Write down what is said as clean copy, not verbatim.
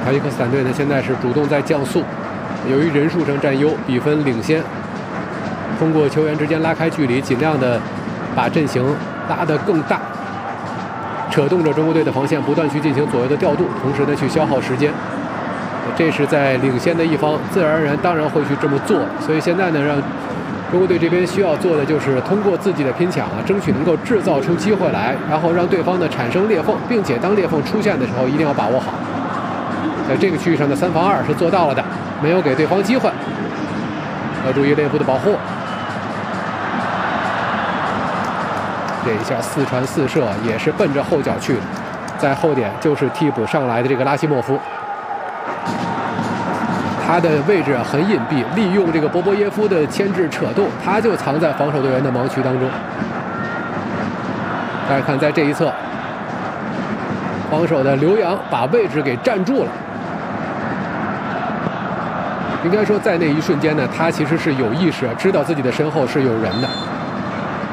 塔吉克斯坦队呢现在是主动在降速，由于人数上占优，比分领先。通过球员之间拉开距离，尽量的把阵型拉得更大，扯动着中国队的防线，不断去进行左右的调度，同时呢去消耗时间。这是在领先的一方自然而然当然会去这么做，所以现在呢，让中国队这边需要做的就是通过自己的拼抢啊，争取能够制造出机会来，然后让对方呢产生裂缝，并且当裂缝出现的时候一定要把握好。在这个区域上的3防2是做到了的，没有给对方机会。要注意内部的保护。这一下4传4射也是奔着后脚去的，在后点就是替补上来的这个拉希莫夫。他的位置很隐蔽，利用这个波波耶夫的牵制扯动，他就藏在防守队员的盲区当中。大家看，在这一侧，防守的刘洋把位置给站住了。应该说，在那一瞬间呢，他其实是有意识，知道自己的身后是有人的。